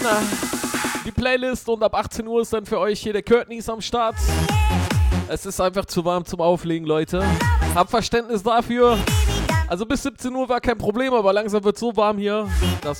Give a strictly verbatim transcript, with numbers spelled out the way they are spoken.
die Playlist und ab achtzehn Uhr ist dann für euch hier der Courtney's am Start. Es ist einfach zu warm zum Auflegen, Leute. Habt Verständnis dafür. Also bis siebzehn Uhr war kein Problem, aber langsam wird es so warm hier, dass